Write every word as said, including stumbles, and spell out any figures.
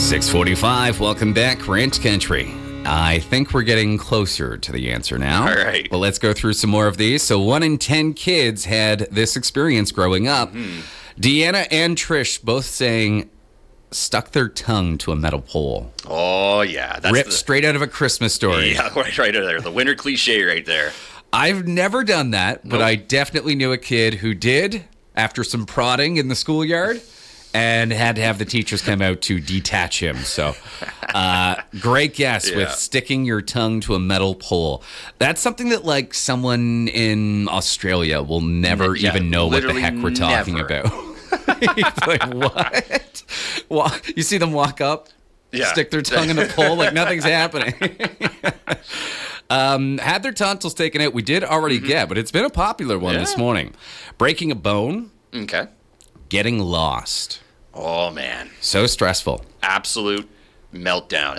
six forty-five, welcome back, Rant Country. I think we're getting closer to the answer now. All right. Well, let's go through some more of these. So one in ten kids had this experience growing up. Mm-hmm. Deanna and Trish both saying stuck their tongue to a metal pole. Oh, yeah. That's Ripped the, straight out of A Christmas Story. Yeah, right, right there. The winter cliche right there. I've never done that, but Nope. I definitely knew a kid who did after some prodding in the schoolyard and had to have the teachers come out to detach him. So uh, great guess Yeah. with sticking your tongue to a metal pole. That's something that like someone in Australia will never Yeah, even know what the literally heck we're talking never. about. Like, what? Well, you see them walk up, Yeah. stick their tongue in the pole like nothing's happening. Um, had their tonsils taken out. We did already mm-hmm. get, but it's been a popular one yeah. this morning. Breaking a bone. Okay. Getting lost. Oh, man. So stressful. Absolute meltdown.